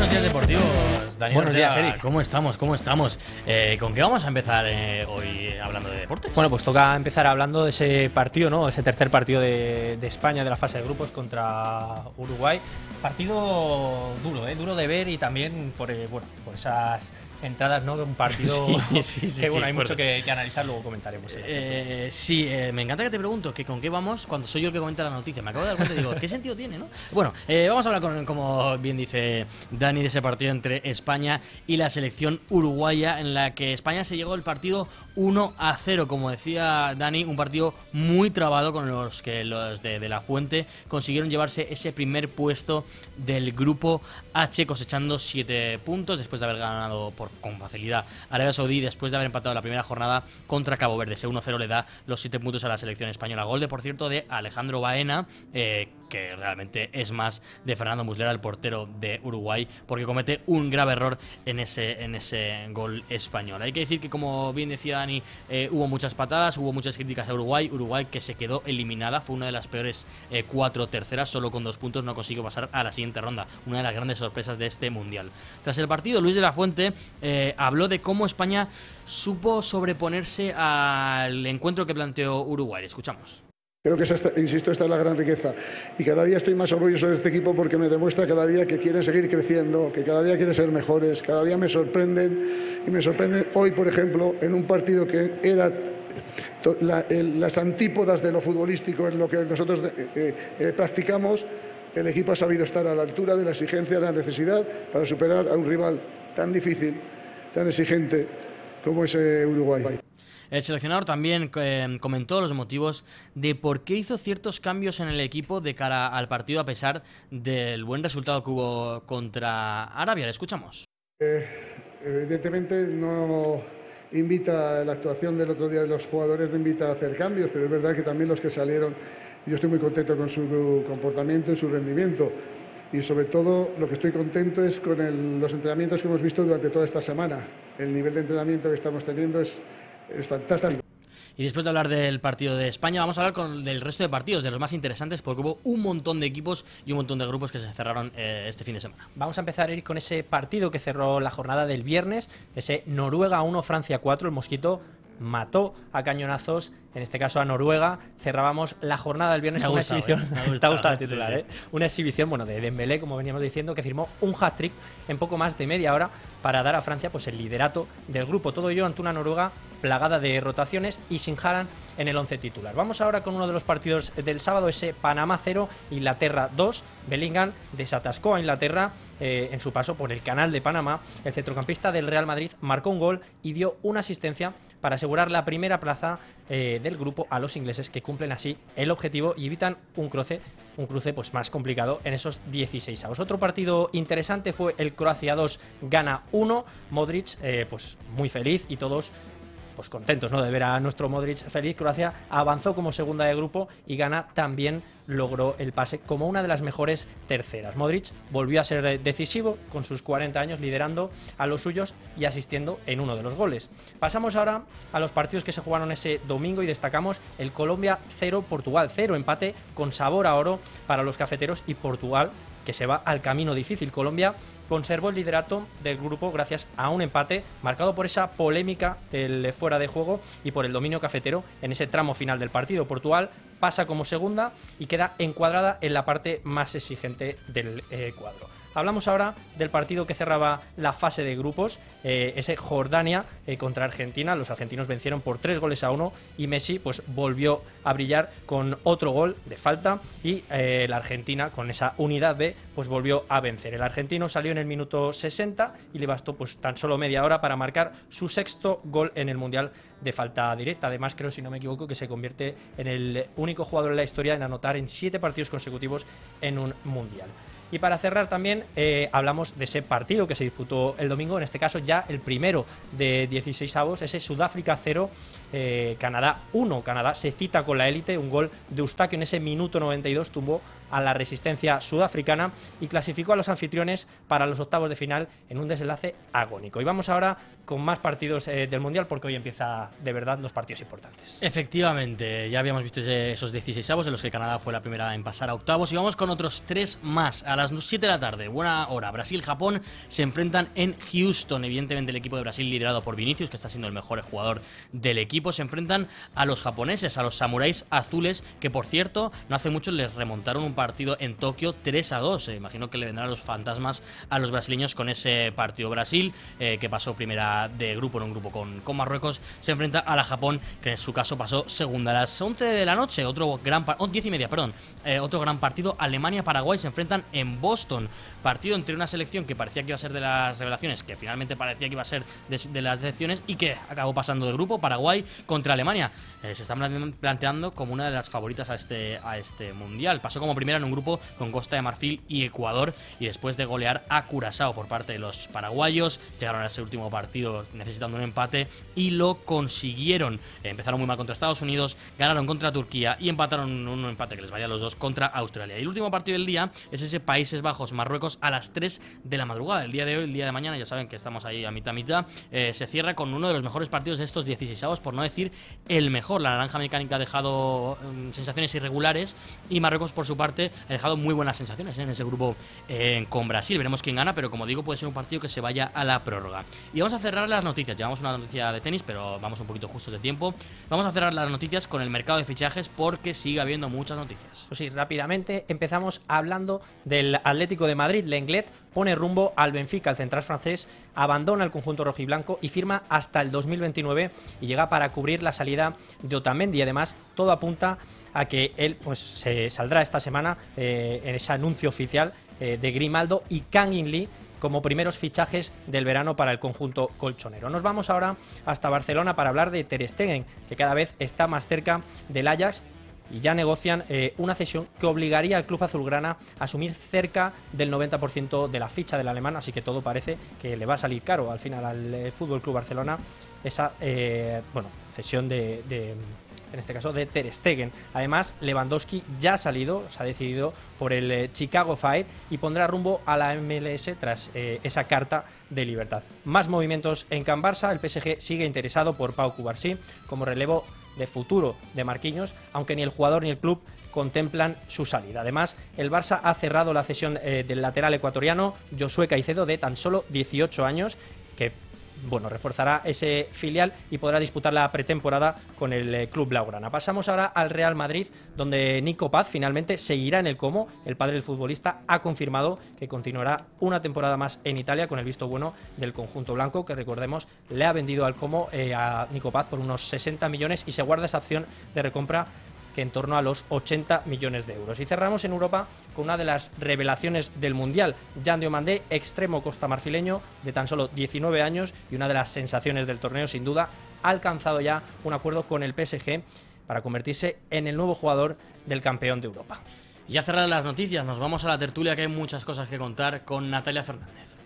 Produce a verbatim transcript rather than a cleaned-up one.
Buenos días deportivos, Daniel. Buenos días, Eric. ¿Cómo estamos? ¿Cómo estamos? Eh, ¿Con qué vamos a empezar eh, hoy hablando de deportes? Bueno, pues toca empezar hablando de ese partido, ¿no? Ese tercer partido de, de España de la fase de grupos contra Uruguay. Partido duro, ¿eh? Duro de ver y también por, eh, bueno, por esas entradas, ¿no? De un partido sí, sí, sí, que bueno, sí, hay por... mucho que, que analizar, luego comentaremos. Eh, sí, eh, me encanta que te pregunto que con qué vamos cuando soy yo el que comenta la noticia. Me acabo de dar cuenta y digo, ¿qué sentido tiene, no? Bueno, eh, vamos a hablar con, como bien dice Dani, de ese partido entre España y la selección uruguaya, en la que España se llegó el partido uno a cero, como decía Dani, un partido muy trabado con los que los de, de la Fuente consiguieron llevarse ese primer puesto del grupo H, cosechando siete puntos después de haber ganado por, con facilidad a Arabia Saudí, después de haber empatado la primera jornada contra Cabo Verde. Ese uno cero le da los siete puntos a la selección española. Gol de, por cierto, de Alejandro Baena, eh, que realmente es más de Fernando Muslera, el portero de Uruguay, porque comete un grave error en ese, en ese gol español. Hay que decir que, como bien decía Dani, eh, hubo muchas patadas, hubo muchas críticas a Uruguay. Uruguay que se quedó eliminada, fue una de las peores eh, cuatro terceras, solo con dos puntos no consiguió pasar a la siguiente ronda. Una de las grandes sorpresas de este mundial. Tras el partido, Luis de la Fuente eh, habló de cómo España supo sobreponerse al encuentro que planteó Uruguay. Escuchamos. Creo que, esa, insisto, esta es la gran riqueza. Y cada día estoy más orgulloso de este equipo porque me demuestra cada día que quieren seguir creciendo, que cada día quieren ser mejores, cada día me sorprenden. Y me sorprenden hoy, por ejemplo, en un partido que era la, el, las antípodas de lo futbolístico, en lo que nosotros eh, eh, practicamos, el equipo ha sabido estar a la altura de la exigencia, de la necesidad para superar a un rival tan difícil, tan exigente como es eh, Uruguay. El seleccionador también eh, comentó los motivos de por qué hizo ciertos cambios en el equipo de cara al partido, a pesar del buen resultado que hubo contra Arabia. Le escuchamos. Eh, evidentemente no invita la actuación del otro día de los jugadores, no invita a hacer cambios, pero es verdad que también los que salieron, yo estoy muy contento con su comportamiento y su rendimiento. Y sobre todo lo que estoy contento es con el, los entrenamientos que hemos visto durante toda esta semana. El nivel de entrenamiento que estamos teniendo es Es fantástico. Y después de hablar del partido de España, vamos a hablar con, del resto de partidos, de los más interesantes, porque hubo un montón de equipos y un montón de grupos que se cerraron eh, este fin de semana. Vamos a empezar a ir con ese partido que cerró la jornada del viernes, ese Noruega uno, Francia cuatro. El Mosquito mató a cañonazos, en este caso a Noruega. Cerrábamos la jornada del viernes con una gustado, exhibición. ¿eh? Me ha gustado, gustado el sí, titular, sí. ¿eh? Una exhibición, bueno, de Dembélé, como veníamos diciendo, que firmó un hat-trick en poco más de media hora para dar a Francia pues el liderato del grupo. Todo ello ante una Noruega plagada de rotaciones y sin Haaland en el once titular. Vamos ahora con uno de los partidos del sábado, ese Panamá cero, Inglaterra dos. Bellingham desatascó a Inglaterra eh, en su paso por el canal de Panamá. El centrocampista del Real Madrid marcó un gol y dio una asistencia para asegurar la primera plaza eh, del grupo a los ingleses, que cumplen así el objetivo y evitan un cruce un cruce pues más complicado en esos dieciséis avos. Otro partido interesante fue el Croacia dos, Ghana uno. Modric eh, pues muy feliz y todos pues contentos, ¿no?, de ver a nuestro Modric feliz. Croacia avanzó como segunda de grupo y Ghana también logró el pase como una de las mejores terceras. Modric volvió a ser decisivo con sus cuarenta años, liderando a los suyos y asistiendo en uno de los goles. Pasamos ahora a los partidos que se jugaron ese domingo y destacamos el Colombia cero, Portugal cero, empate con sabor a oro para los cafeteros, y Portugal que se va al camino difícil. Colombia conservó el liderato del grupo gracias a un empate marcado por esa polémica del fuera de juego y por el dominio cafetero en ese tramo final del partido. Portugal pasa como segunda y queda encuadrada en la parte más exigente del eh, cuadro. Hablamos ahora del partido que cerraba la fase de grupos, eh, ese Jordania eh, contra Argentina. Los argentinos vencieron por tres goles a uno y Messi pues volvió a brillar con otro gol de falta, y eh, la Argentina, con esa unidad B, pues volvió a vencer. El argentino salió en el minuto sesenta y le bastó pues tan solo media hora para marcar su sexto gol en el Mundial de falta directa. Además, creo, si no me equivoco, que se convierte en el único jugador en la historia en anotar en siete partidos consecutivos en un Mundial. Y para cerrar también eh, hablamos de ese partido que se disputó el domingo, en este caso ya el primero de dieciséis avos, ese Sudáfrica cero, eh, Canadá uno. Canadá se cita con la élite, un gol de Eustaquio en ese minuto noventa y dos tumbó a la resistencia sudafricana y clasificó a los anfitriones para los octavos de final en un desenlace agónico. Y vamos ahora con más partidos eh, del Mundial, porque hoy empieza de verdad los partidos importantes. Efectivamente, ya habíamos visto esos dieciseisavos en los que Canadá fue la primera en pasar a octavos, y vamos con otros tres más. A las siete de la tarde, buena hora, Brasil-Japón se enfrentan en Houston. Evidentemente el equipo de Brasil, liderado por Vinicius, que está siendo el mejor jugador del equipo, se enfrentan a los japoneses, a los samuráis azules, que por cierto no hace mucho les remontaron un partido en Tokio tres a dos. Eh, imagino que le vendrán los fantasmas a los brasileños con ese partido. Brasil, eh, que pasó primera de grupo, en un grupo con, con Marruecos, se enfrenta a la Japón, que en su caso pasó segunda. A las once de la noche, otro gran par- oh, diez y media, perdón, eh, otro gran partido, Alemania-Paraguay se enfrentan en Boston. Partido entre una selección que parecía que iba a ser de las revelaciones, que finalmente parecía que iba a ser de, de las decepciones, y que acabó pasando de grupo. Paraguay contra Alemania. Eh, se están planteando como una de las favoritas a este, a este mundial. Pasó como primera en un grupo con Costa de Marfil y Ecuador, y después de golear a Curazao por parte de los paraguayos, llegaron a ese último partido necesitando un empate y lo consiguieron. Eh, empezaron muy mal contra Estados Unidos, ganaron contra Turquía y empataron un empate que les valía a los dos contra Australia. Y el último partido del día es ese Países Bajos-Marruecos a las tres de la madrugada. El día de hoy, el día de mañana, ya saben que estamos ahí a mitad mitad, eh, se cierra con uno de los mejores partidos de estos dieciseisavos, por no decir el mejor. La naranja mecánica ha dejado um, sensaciones irregulares, y Marruecos por su parte ha dejado muy buenas sensaciones, ¿eh? en ese grupo eh, con Brasil. Veremos quién gana, pero como digo, puede ser un partido que se vaya a la prórroga. Y vamos a cerrar las noticias. Llevamos una noticia de tenis, pero vamos un poquito justos de tiempo. Vamos a cerrar las noticias con el mercado de fichajes, porque sigue habiendo muchas noticias. Pues sí, rápidamente empezamos hablando del Atlético de Madrid. Lenglet pone rumbo al Benfica. El central francés abandona el conjunto rojiblanco y firma hasta el dos mil veintinueve, y llega para cubrir la salida de Otamendi. Además, todo apunta a que él pues se saldrá esta semana eh, en ese anuncio oficial eh, de Grimaldo y Kang In Lee como primeros fichajes del verano para el conjunto colchonero. Nos vamos ahora hasta Barcelona para hablar de Ter Stegen, que cada vez está más cerca del Ajax, y ya negocian eh, una cesión que obligaría al club azulgrana a asumir cerca del noventa por ciento de la ficha del alemán, así que todo parece que le va a salir caro al final al eh, F C Barcelona esa eh, bueno, cesión de, de en este caso de Ter Stegen. Además, Lewandowski ya ha salido, se ha decidido por el eh, Chicago Fire, y pondrá rumbo a la M L S tras eh, esa carta de libertad. Más movimientos en Can Barça. El P S G sigue interesado por Pau Cubarsí como relevo de futuro de Marquinhos, aunque ni el jugador ni el club contemplan su salida. Además, el Barça ha cerrado la cesión eh, del lateral ecuatoriano Josué Caicedo, de tan solo dieciocho años, que bueno, reforzará ese filial y podrá disputar la pretemporada con el eh, club blaugrana. Pasamos ahora al Real Madrid, donde Nico Paz finalmente seguirá en el Como. El padre del futbolista ha confirmado que continuará una temporada más en Italia, con el visto bueno del conjunto blanco, que recordemos le ha vendido al Como eh, a Nico Paz por unos sesenta millones, y se guarda esa opción de recompra que en torno a los ochenta millones de euros. Y cerramos en Europa con una de las revelaciones del Mundial, Jan Diomandé, extremo costamarfileño de tan solo diecinueve años y una de las sensaciones del torneo sin duda, ha alcanzado ya un acuerdo con el P S G para convertirse en el nuevo jugador del campeón de Europa. Y ya cerrar las noticias, nos vamos a la tertulia, que hay muchas cosas que contar con Natalia Fernández.